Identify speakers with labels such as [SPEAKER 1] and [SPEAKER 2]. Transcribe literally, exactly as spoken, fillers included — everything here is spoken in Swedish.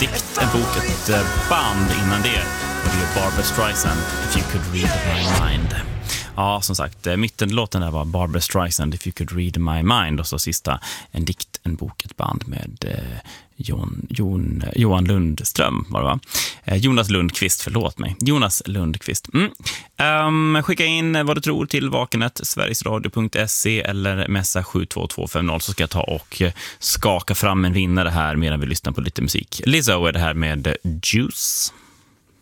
[SPEAKER 1] dikt, en bok, ett band innan det. Och det är Barbra Streisand, If You Could Read My Mind. Ja, som sagt, mittenlåten där var Barbra Streisand, If You Could Read My Mind. Och så sista, en dikt, en bok, ett band med eh, Jon, Jon, Johan Lundström var det va? Eh, Jonas Lundqvist, förlåt mig. Jonas Lundqvist. Mm. Um, skicka in vad du tror till vakenet, sverigesradio punkt se eller messa sju två två fem noll, så ska jag ta och skaka fram en vinnare här medan vi lyssnar på lite musik. Lizzo är det här med Juice.